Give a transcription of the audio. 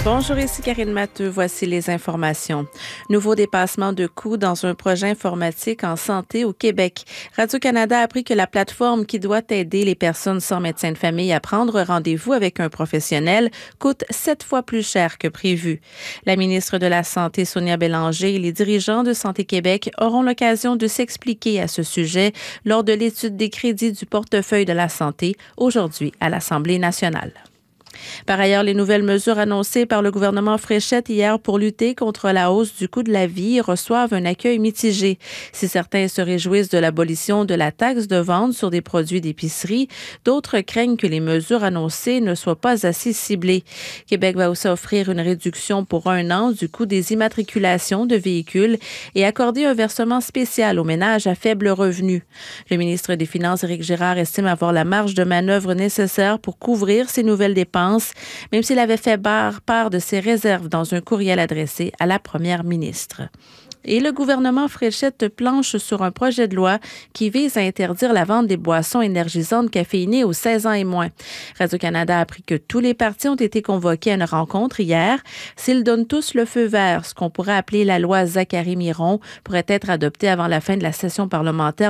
Bonjour, ici Karine Matteux. Voici les informations. Nouveau dépassement de coûts dans un projet informatique en santé au Québec. Radio-Canada a appris que la plateforme qui doit aider les personnes sans médecin de famille à prendre rendez-vous avec un professionnel coûte 7 fois plus cher que prévu. La ministre de la Santé, Sonia Bélanger, et les dirigeants de Santé Québec auront l'occasion de s'expliquer à ce sujet lors de l'étude des crédits du portefeuille de la santé aujourd'hui à l'Assemblée nationale. Par ailleurs, les nouvelles mesures annoncées par le gouvernement Fréchette hier pour lutter contre la hausse du coût de la vie reçoivent un accueil mitigé. Si certains se réjouissent de l'abolition de la taxe de vente sur des produits d'épicerie, d'autres craignent que les mesures annoncées ne soient pas assez ciblées. Québec va aussi offrir une réduction pour 1 an du coût des immatriculations de véhicules et accorder un versement spécial aux ménages à faible revenu. Le ministre des Finances, Éric Girard, estime avoir la marge de manœuvre nécessaire pour couvrir ces nouvelles dépenses, même s'il avait fait part de ses réserves dans un courriel adressé à la première ministre. Et le gouvernement Fréchette planche sur un projet de loi qui vise à interdire la vente des boissons énergisantes caféinées aux 16 ans et moins. Radio-Canada a appris que tous les partis ont été convoqués à une rencontre hier. S'ils donnent tous le feu vert, ce qu'on pourrait appeler la loi Zachary-Miron pourrait être adoptée avant la fin de la session parlementaire